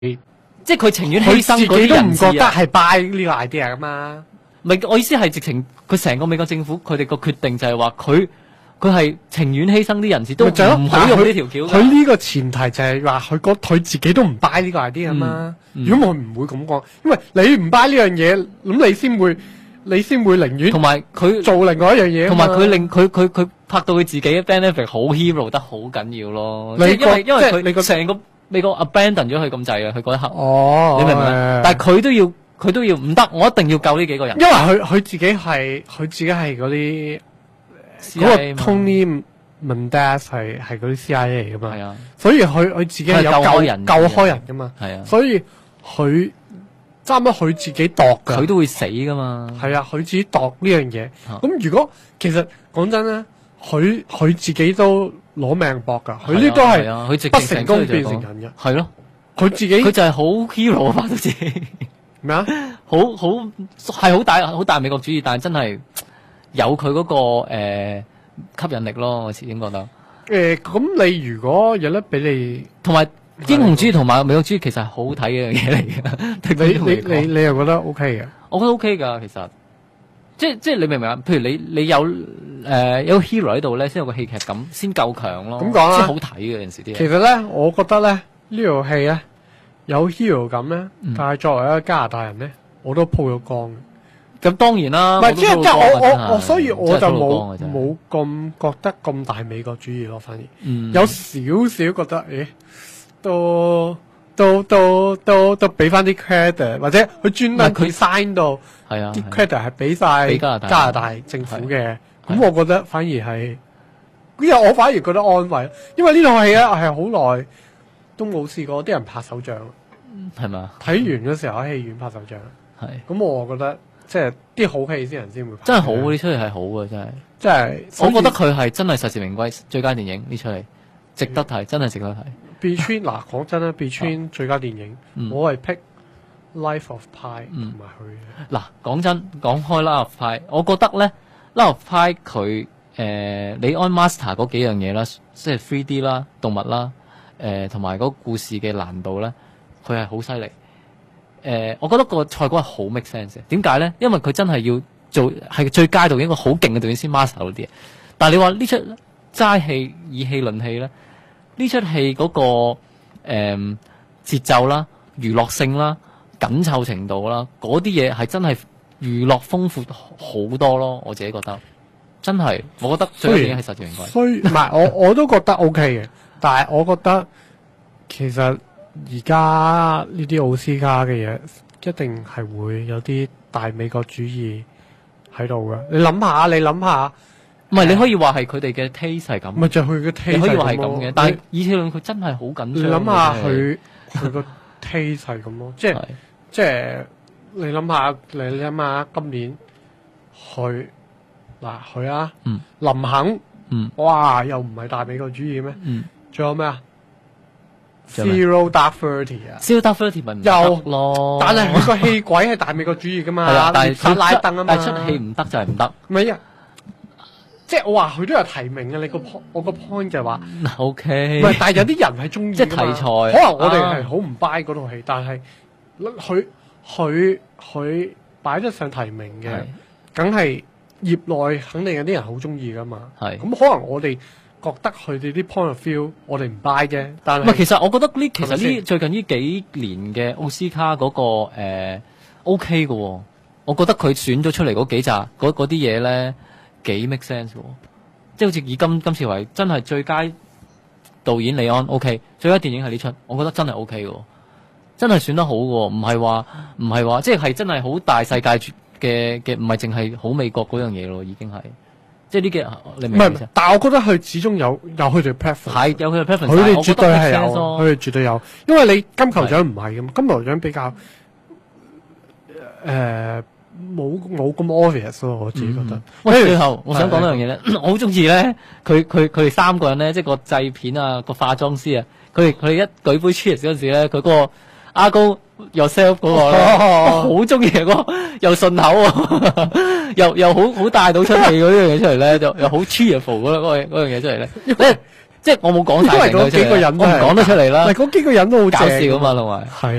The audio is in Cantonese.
即係佢情願犧牲嗰佢自己都唔啲人質啊。 覺得係 buy 呢個 idea 噶嘛。 唔係，我意思係直情佢成個美國政府佢哋個決定就係話佢係情願犧牲啲人質，都咪就係咯唔好用呢條橋㗎。 佢呢個前提就係話佢自己都唔 buy 呢個 idea 啊嘛。如果我唔會咁講，因為你唔 buy 呢樣嘢，咁你先會寧願同埋佢做另外一樣嘢啊嘛。 同埋佢令佢拍到佢自己嘅 benefit 好 hero 得好緊要咯。 你即係因為即係你佢成個美國 abandon 咗佢咁滯啊！佢嗰一刻， 哦， 你明唔明啊？但係佢都要唔得，我一定要救呢幾個人。 因為佢自己係嗰啲嗰個 Tony Mendez 係嗰啲 CIA 嚟噶嘛。 係啊， 所以佢自己係有佢係救開人救開人噶嘛。 係啊， 所以佢差唔多佢自己度噶。 佢都會死噶嘛。 係啊，佢自己度呢樣嘢。咁如果其實講真咧，佢自己都攞命搏噶。佢呢都係不成功變成人嘅。 係咯， 佢自己佢就係好 hero 化到自己。 咩啊？ 係好大美國主義，但係真係有佢嗰個吸引力咯。我始終覺得。 咁你如果有得俾你， 同埋英雄主義同埋美國主義其實係好好睇嘅一樣嘢嚟嘅。 你又覺得 OK 嘅？ 我覺得 OK 㗎，其實即係你明唔明啊？譬如你有 hero 喺度咧，先有個戲劇感，先夠強咯。 咁講啦， 先好睇嘅有陣時啲嘢。 其實咧，我覺得咧呢套戲咧有 hero 感咧，但係作為一個加拿大人咧，我都鋪咗光嘅。 咁當然啦， 唔係即係我所以我就冇真係咁覺得咁大美國主義咯，反而有少少覺得，都俾翻啲 credit， 或者佢專登佢 sign 到啲 credit 係俾晒加拿大政府嘅，咁我覺得反而係，因為我反而覺得安慰，因為呢套戲咧係好耐都冇試過啲人拍手掌， 係嘛？ 睇完嗰時候喺戲院拍手掌， 係咁我覺得。即係啲好戲先人先會拍， 真係好呢出戲係好嘅，真係。 即係我覺得佢係真係實至名歸最佳電影呢出戲，值得睇，真係值得睇。 Between 嗱講真啦，Between 最佳電影，我係 pick Life of Pi 同埋佢。 嗱講真，講開 Life of Pi，我覺得咧 Life of Pi 佢李安 master 嗰幾樣嘢啦，即係 3D 啦、動物啦，同埋嗰個故事嘅難度咧，佢係好犀利。我覺得個賽果係好 make sense 嘅。點解咧？因為佢真係要做係最佳導演，一個好勁嘅導演先 master 到啲嘢。但係你話呢出齋戲以戲論戲咧，呢出戲嗰個節奏啦、娛樂性啦、緊湊程度啦，嗰啲嘢係真係娛樂豐富好多咯。我自己覺得真係，我覺得最佳電影係實至名歸。 所以唔係我都覺得 OK 嘅，但係我覺得其實。而家呢啲奧斯卡嘅嘢，一定係會有啲大美國主義喺度㗎。你諗下， 唔係你可以話係佢哋嘅 taste 係咁， 咪就係佢嘅 taste 你可以話係咁嘅。但係以鐵論佢真係好緊張。 你諗下佢個 taste 係咁咯，即係你諗下今年佢林肯，哇又唔係大美國主義咩？仲有咩啊？Zero Dark Thirty 啊 ，Zero Dark Thirty 咪唔得咯， 但係佢個戲鬼係大美國主義噶嘛， 但係拉登啊嘛， 但係出戲唔得就係唔得。 唔係啊，即係我話佢都有提名嘅，我個 point 就係話 ，OK， 唔係，但係有啲人係中意即係題材， 可能我哋係好唔 buy 嗰套戲，但係佢擺得上提名嘅，梗係業內肯定有啲人好中意噶嘛，係咁可能我哋。覺得佢哋啲 point of view 我哋唔 buy 啫，但係唔係其實我覺得最近呢幾年嘅奧斯卡嗰個OK 嘅喎，我覺得佢選咗出嚟嗰幾集嗰啲嘢咧幾 make sense 嘅喎，即係好似以今次為真係最佳導演李安 OK， 最佳電影係呢出，我覺得真係 OK 嘅喎，真係選得好嘅喎，唔係話即係真係好大世界嘅，唔係淨係好美國嗰樣嘢咯，已經係。即係呢幾你明唔明？ 但係我覺得佢始終有佢哋 preference， 係有佢嘅 preference， 佢哋絕對係有，佢哋絕對有。因為你金球獎唔係咁，金球獎比較冇咁 obvious 咯，我自己覺得。 喂，最後我想講一樣嘢咧，我好中意咧，佢哋三個人咧，即係個製片啊，個化妝師啊，佢哋一舉杯 cheers 嗰陣時咧，佢嗰個阿高 yourself 嗰個咧，好中意嗰個又順口又好帶到出嚟嗰樣嘢出嚟咧，又好 cheerful 嗰樣嘢出嚟咧。 即係我冇講晒成個出嚟， 因為嗰幾個人我唔講得出嚟啦。 嗰幾個人都好搞笑啊嘛，同埋係。